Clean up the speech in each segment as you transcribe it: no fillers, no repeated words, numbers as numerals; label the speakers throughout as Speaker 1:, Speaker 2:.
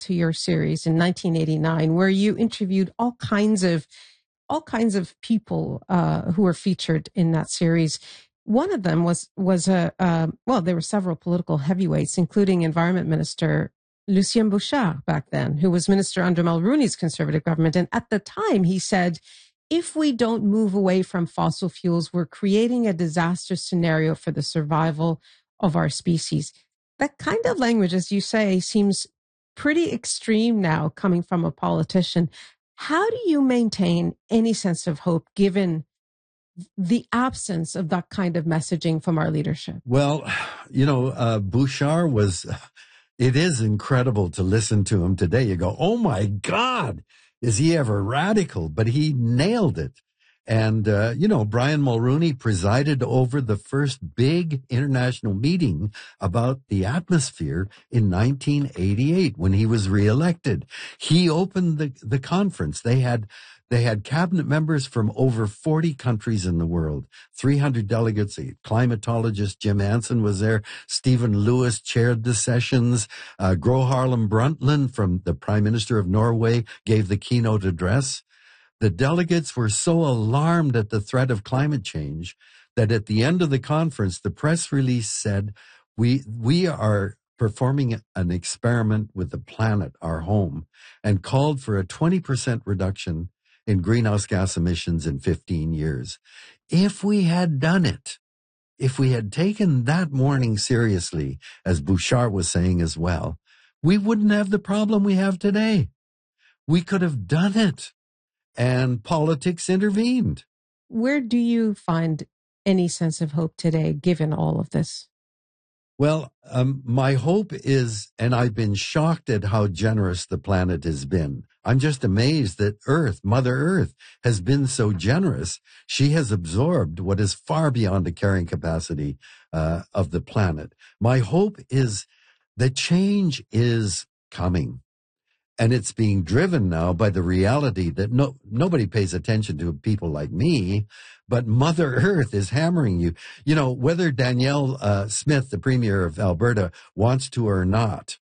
Speaker 1: to your series in 1989, where you interviewed all kinds of people who were featured in that series. One of them was there were several political heavyweights, including Environment Minister Lucien Bouchard back then, who was minister under Mulroney's Conservative government. And at the time, he said, if we don't move away from fossil fuels, we're creating a disaster scenario for the survival of our species. That kind of language, as you say, seems pretty extreme now coming from a politician. How do you maintain any sense of hope given the absence of that kind of messaging from our leadership?
Speaker 2: Well, Bouchard it is incredible to listen to him today. You go, oh my God, is he ever radical? But he nailed it. And, Brian Mulroney presided over the first big international meeting about the atmosphere in 1988 when he was reelected. He opened the conference. They had cabinet members from over 40 countries in the world, 300 delegates. A climatologist Jim Anson was there. Stephen Lewis chaired the sessions. Gro Harlem Brundtland, from the Prime Minister of Norway, gave the keynote address. The delegates were so alarmed at the threat of climate change that at the end of the conference, the press release said, we are performing an experiment with the planet, our home, and called for a 20% reduction in greenhouse gas emissions in 15 years. If we had done it, if we had taken that morning seriously, as Bouchard was saying as well, we wouldn't have the problem we have today. We could have done it. And politics intervened.
Speaker 1: Where do you find any sense of hope today, given all of this?
Speaker 2: Well, my hope is, and I've been shocked at how generous the planet has been. I'm just amazed that Mother Earth, has been so generous. She has absorbed what is far beyond the carrying capacity of the planet. My hope is that change is coming. And it's being driven now by the reality that nobody pays attention to people like me, but Mother Earth is hammering you. You know, whether Danielle Smith, the Premier of Alberta, wants to or not,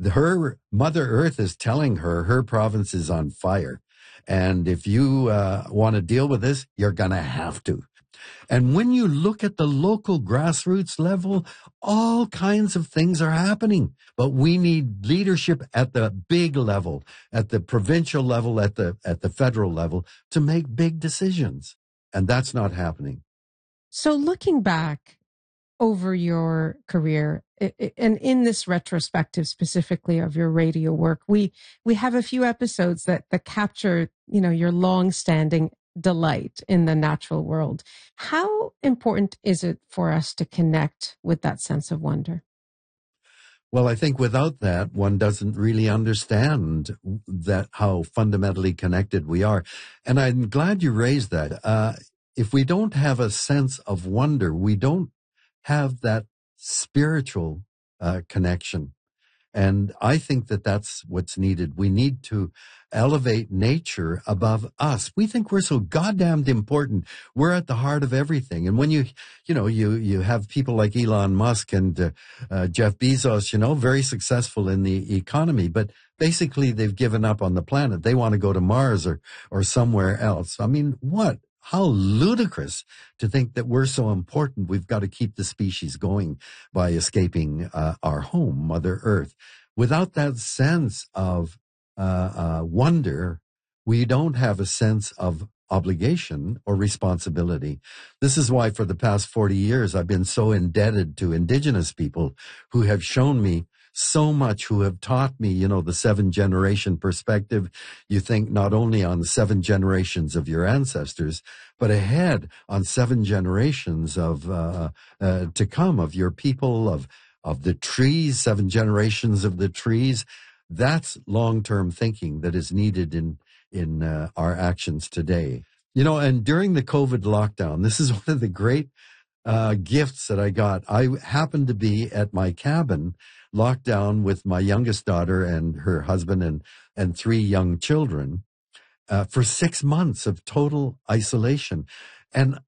Speaker 2: her Mother Earth is telling her province is on fire. And if you want to deal with this, you're going to have to. And when you look at the local grassroots level, all kinds of things are happening. But we need leadership at the big level, at the provincial level, at the federal level, to make big decisions. And that's not happening.
Speaker 1: So looking back over your career, and in this retrospective specifically of your radio work, we have a few episodes that capture, your long-standing delight in the natural world. How important is it for us to connect with that sense of wonder?
Speaker 2: Well, I think without that, one doesn't really understand how fundamentally connected we are. And I'm glad you raised that. If we don't have a sense of wonder, we don't have that spiritual connection. And I think that that's what's needed. We need to elevate nature above us. We think we're so goddamned important. We're at the heart of everything. And when you have people like Elon Musk and Jeff Bezos, very successful in the economy, but basically they've given up on the planet. They want to go to Mars or somewhere else. I mean, what? How ludicrous to think that we're so important. We've got to keep the species going by escaping our home, Mother Earth. Without that sense of wonder, we don't have a sense of obligation or responsibility. This is why for the past 40 years, I've been so indebted to Indigenous people who have shown me so much, who have taught me, the 7-generation perspective. You think not only on the 7 generations of your ancestors, but ahead on 7 generations of to come of your people, of the trees, 7 generations of the trees. That's long-term thinking that is needed in our actions today. And during the COVID lockdown, this is one of the great gifts that I got. I happened to be at my cabin locked down with my youngest daughter and her husband and 3 young children for 6 months of total isolation. And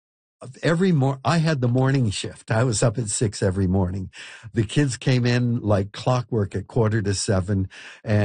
Speaker 2: I had the morning shift. I was up at 6 every morning. The kids came in like clockwork at 6:45, and